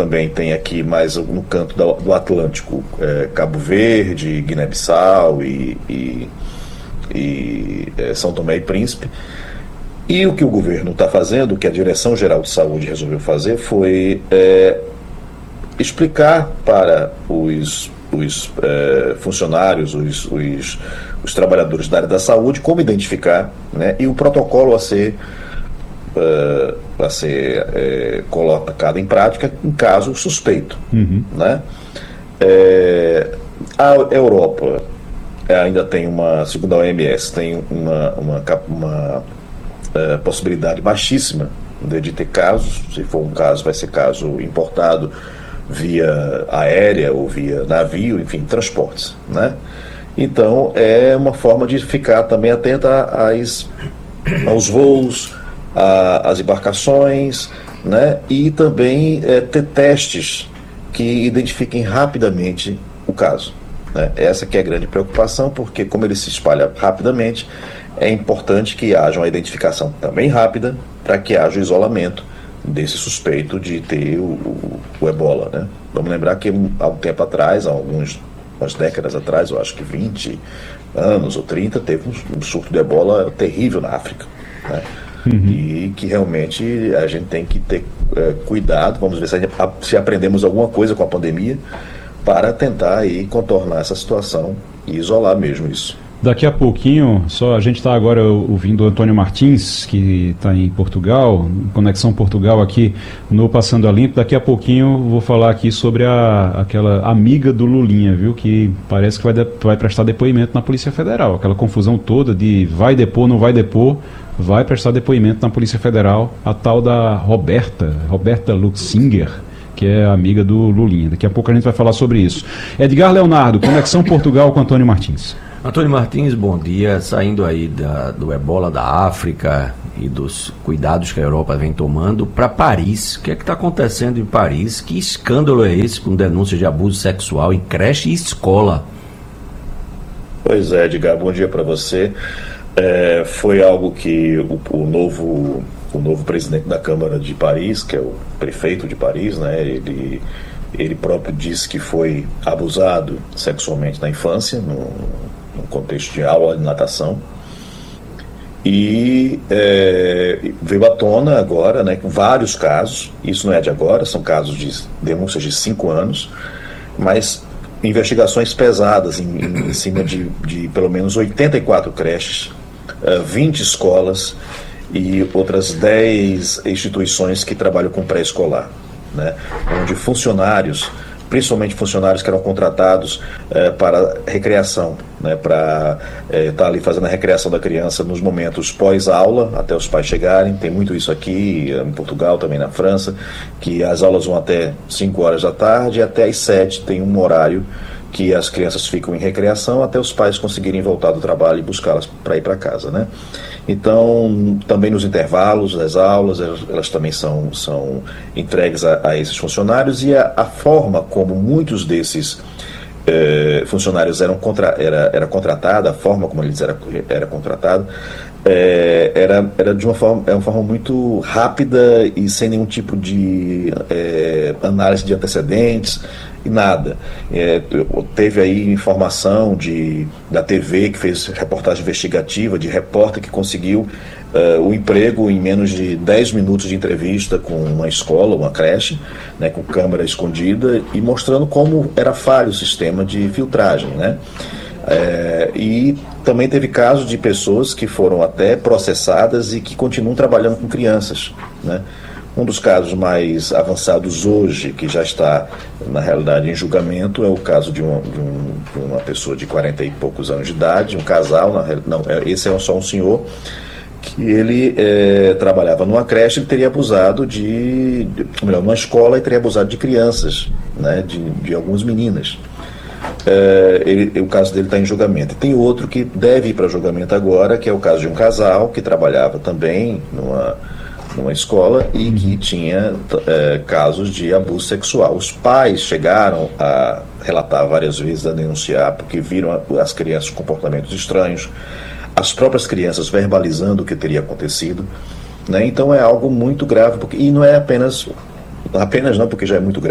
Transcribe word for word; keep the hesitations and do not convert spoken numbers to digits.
também tem aqui mais no canto do, do Atlântico, é, Cabo Verde, Guiné-Bissau e, e, e é, São Tomé e Príncipe. E o que o governo está fazendo, o que a Direção-Geral de Saúde resolveu fazer, foi é, explicar para os, os é, funcionários, os, os, os trabalhadores da área da saúde, como identificar, né, e o protocolo a ser, é, a ser é, colocado em prática em caso suspeito. Uhum. Né? É, a Europa ainda tem uma, segundo a O M S, tem uma, uma, uma Uh, possibilidade baixíssima de, de ter casos. Se for um caso, vai ser caso importado via aérea ou via navio, enfim, transportes, né? Então é uma forma de ficar também atenta às, aos voos, a, às embarcações, né? E também é, ter testes que identifiquem rapidamente o caso, né? Essa que é a grande preocupação, porque como ele se espalha rapidamente, é importante que haja uma identificação também rápida para que haja o isolamento desse suspeito de ter o, o, o ebola, né? Vamos lembrar que há um tempo atrás, há algumas umas décadas atrás, eu acho que vinte anos ou trinta, teve um, um surto de ebola terrível na África, né? Uhum. E que realmente a gente tem que ter é, cuidado, vamos ver se, a gente, se aprendemos alguma coisa com a pandemia para tentar aí contornar essa situação e isolar mesmo isso. Daqui a pouquinho, só a gente está agora ouvindo o Antônio Martins, que está em Portugal, Conexão Portugal aqui no Passando a Limpo. Daqui a pouquinho vou falar aqui sobre a, aquela amiga do Lulinha, viu, que parece que vai, de, vai prestar depoimento na Polícia Federal. Aquela confusão toda de vai depor, não vai depor, vai prestar depoimento na Polícia Federal, a tal da Roberta, Roberta Luxinger, que é amiga do Lulinha. Daqui a pouco a gente vai falar sobre isso. Edgar Leonardo, Conexão Portugal com Antônio Martins. Antônio Martins, bom dia. Saindo aí da, do ebola da África e dos cuidados que a Europa vem tomando, para Paris. O que é que está acontecendo em Paris? Que escândalo é esse com denúncias de abuso sexual em creche e escola? Pois é, Edgar, bom dia para você. É, foi algo que o, o, novo, o novo presidente da Câmara de Paris, que é o prefeito de Paris, né, ele, ele próprio disse que foi abusado sexualmente na infância, no, no contexto de aula de natação, e é, veio à tona agora, né, com vários casos. Isso não é de agora, são casos de denúncias de cinco anos, mas investigações pesadas em, em, em cima de, de pelo menos oitenta e quatro creches, uh, vinte escolas e outras dez instituições que trabalham com pré-escolar, né, onde funcionários, principalmente funcionários que eram contratados eh, para recreação, né, para estar eh, ali fazendo a recreação da criança nos momentos pós-aula, até os pais chegarem. Tem muito isso aqui, em Portugal, também na França, que as aulas vão até cinco horas da tarde e até às sete tem um horário que as crianças ficam em recreação até os pais conseguirem voltar do trabalho e buscá-las para ir para casa, né? Então, também nos intervalos das aulas, elas, elas também são, são entregues a, a esses funcionários, e a, a forma como muitos desses eh, funcionários eram contra, era, era contratada, a forma como eles eram era contratado, eh, era, era de uma forma, é uma forma muito rápida e sem nenhum tipo de eh, análise de antecedentes e nada. É, teve aí informação de, da T V que fez reportagem investigativa, de repórter que conseguiu uh, o emprego em menos de dez minutos de entrevista com uma escola, uma creche, né, com câmera escondida, e mostrando como era falho o sistema de filtragem, né? É, e também teve casos de pessoas que foram até processadas e que continuam trabalhando com crianças, né? Um dos casos mais avançados hoje, que já está, na realidade, em julgamento, é o caso de, um, de, um, de uma pessoa de quarenta e poucos anos de idade, um casal, na, não, esse é só um senhor, que ele é, trabalhava numa creche e teria abusado de, de, melhor, numa escola, e teria abusado de crianças, né, de, de algumas meninas. É, ele, o caso dele está em julgamento. E tem outro que deve ir para julgamento agora, que é o caso de um casal que trabalhava também numa... numa escola e que tinha é, casos de abuso sexual. Os pais chegaram a relatar várias vezes, a denunciar, porque viram as crianças com comportamentos estranhos, as próprias crianças verbalizando o que teria acontecido, né? Então é algo muito grave, porque, e não é apenas, apenas não, porque já é muito grave,